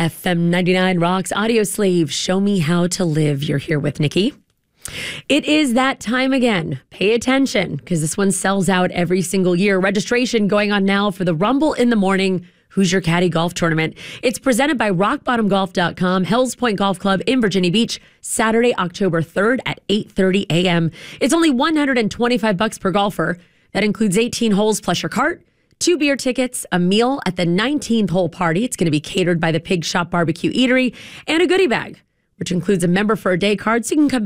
FM 99 Rocks Audio Slave. Show me how to live. You're here with Nikki. It is that time again. Pay attention because this one sells out every single year. Registration going on now for the Rumble in the Morning Who's Your Caddy Golf Tournament. It's presented by RockBottomGolf.com, Hells Point Golf Club in Virginia Beach, Saturday, October 3rd at 8:30 a.m. It's only $125 per golfer. That includes 18 holes plus your cart, 2 beer tickets, a meal at the 19th hole party. It's going to be catered by the Pig Shop Barbecue Eatery, and a goodie bag, which includes a member for a day card so you can come